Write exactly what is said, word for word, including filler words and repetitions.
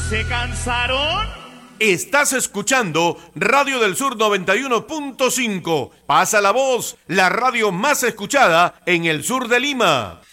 ¿Se cansaron? Estás escuchando Radio del Sur noventa y uno punto cinco. Pasa la voz, la radio más escuchada en el sur de Lima.